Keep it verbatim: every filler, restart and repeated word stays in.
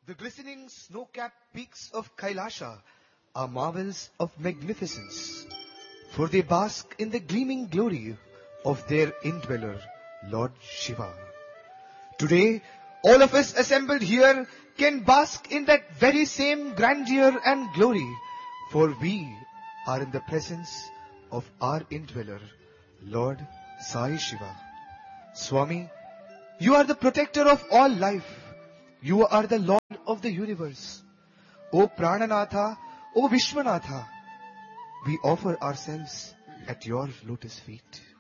The glistening snow-capped peaks of Kailasha are marvels of magnificence, for they bask in the gleaming glory of their indweller, Lord Shiva. Today, all of us assembled here can bask in that very same grandeur and glory, for we are in the presence of our indweller, Lord Sai Shiva. Swami, you are the protector of all life. You are the Lord of the universe. O Prananatha, O Vishwanatha, we offer ourselves at your lotus feet.